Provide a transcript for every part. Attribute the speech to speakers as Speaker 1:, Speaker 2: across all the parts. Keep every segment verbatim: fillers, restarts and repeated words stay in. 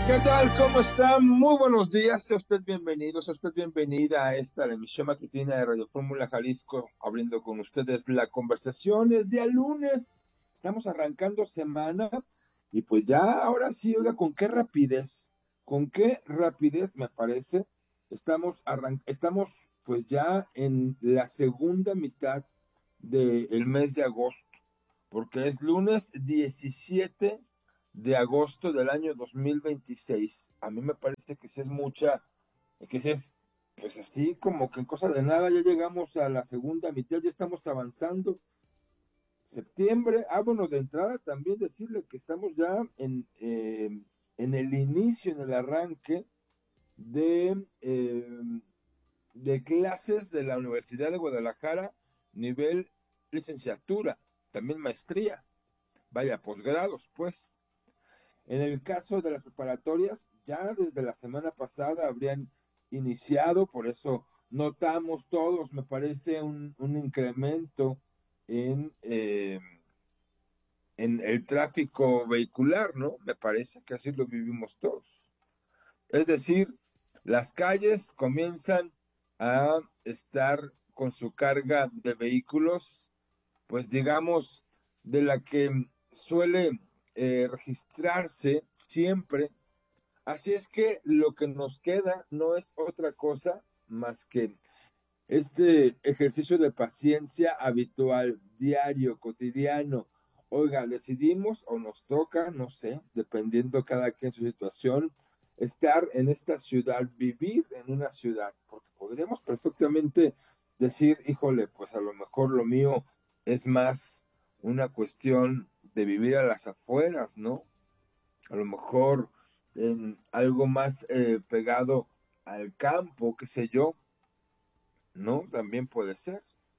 Speaker 1: ¿Qué tal? ¿Cómo está? Muy buenos días. Sea usted bienvenido, sea usted bienvenida a esta la emisión matutina de Radio Fórmula Jalisco, abriendo con ustedes la conversación. Es día lunes, estamos arrancando semana y pues ya ahora sí, oiga, con qué rapidez, con qué rapidez me parece. Estamos, arran estamos pues ya en la segunda mitad del mes de agosto, porque es lunes diecisiete de agosto del año dos mil veintiséis. A mí me parece que si es mucha, que si es, pues así como que en cosa de nada, ya llegamos a la segunda mitad, ya estamos avanzando. Septiembre, ah, bueno, de entrada también decirle que estamos ya en, eh, en el inicio, en el arranque de, eh, de clases de la Universidad de Guadalajara, nivel licenciatura, también maestría, vaya, posgrados, pues. En el caso de las preparatorias, ya desde la semana pasada habrían iniciado, por eso notamos todos, me parece, un, un incremento en, eh, en el tráfico vehicular, ¿no? Me parece que así lo vivimos todos. Es decir, las calles comienzan a estar con su carga de vehículos, pues digamos, de la que suele eh, registrarse siempre. Así es que lo que nos queda no es otra cosa más que este ejercicio de paciencia habitual, diario, cotidiano. Oiga, decidimos o nos toca, no sé, dependiendo cada quien su situación, estar en esta ciudad, vivir en una ciudad, porque podríamos perfectamente decir, híjole, pues a lo mejor lo mío es más una cuestión de vivir a las afueras, ¿no? A lo mejor en algo más eh, pegado al campo, qué sé yo, ¿no? También puede ser.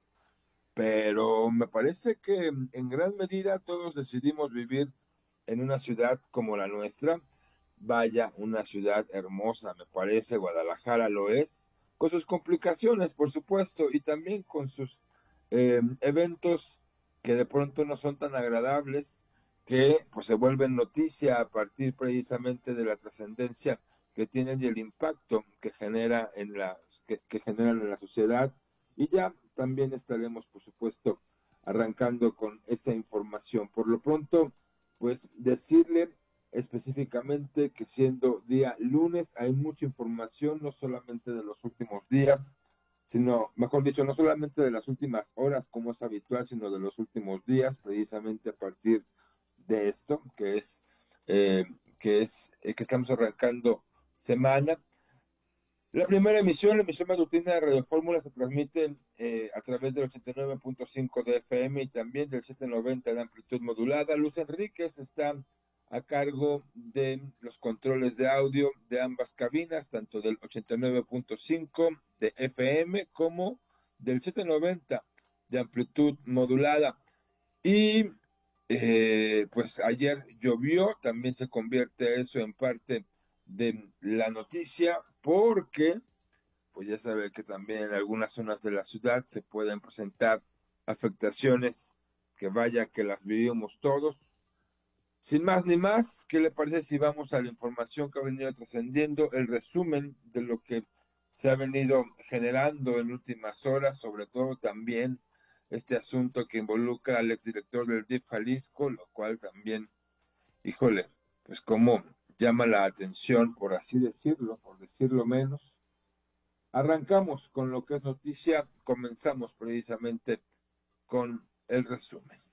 Speaker 1: Pero me parece que en gran medida todos decidimos vivir en una ciudad como la nuestra. Vaya, una ciudad hermosa, me parece, Guadalajara lo es, con sus complicaciones, por supuesto, y también con sus eh, eventos que de pronto no son tan agradables, que pues se vuelven noticia a partir precisamente de la trascendencia que tienen y el impacto que genera en la, que, que generan en la sociedad. Y ya también estaremos, por supuesto, arrancando con esa información. Por lo pronto, pues decirle específicamente que siendo día lunes hay mucha información, no solamente de los últimos días, sino, mejor dicho, no solamente de las últimas horas como es habitual, sino de los últimos días, precisamente a partir de esto, que es, eh, que, es eh, que estamos arrancando semana. La primera emisión, la emisión matutina de Radio Fórmula, se transmite eh, a través del ochenta y nueve punto cinco de F M y también del setecientos noventa de amplitud modulada. Luz Enríquez está a cargo de los controles de audio de ambas cabinas, tanto del ochenta y nueve punto cinco de F M como del setecientos noventa de amplitud modulada. Y eh, pues ayer llovió, también se convierte eso en parte de la noticia, porque pues ya sabe que también en algunas zonas de la ciudad se pueden presentar afectaciones que vaya que las vivimos todos. Sin más ni más, ¿qué le parece si vamos a la información que ha venido trascendiendo, el resumen de lo que se ha venido generando en últimas horas, sobre todo también este asunto que involucra al exdirector del D I F Jalisco, lo cual también, híjole, pues como llama la atención, por así decirlo, por decirlo menos. Arrancamos con lo que es noticia, comenzamos precisamente con el resumen.